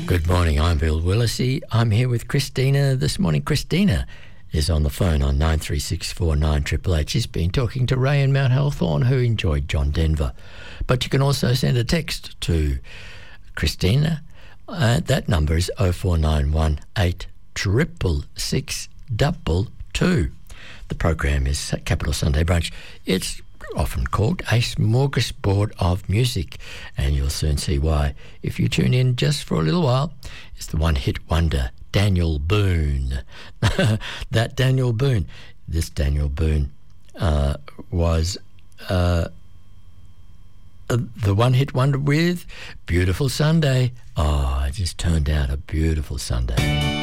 Good morning, I'm Bill Willisey. I'm here with Christina this morning. Christina is on the phone on 93649888. She's been talking to Ray in Mount Hawthorn, who enjoyed John Denver. But you can also send a text to Christina. That number is 0491 86662. The program is Capital Sunday Brunch. It's often called a smorgasbord of music, and you'll soon see why if you tune in just for a little while. It's the one-hit wonder, Daniel Boone. That Daniel Boone. This Daniel Boone was the one-hit wonder with Beautiful Sunday. Oh, it just turned out a beautiful Sunday.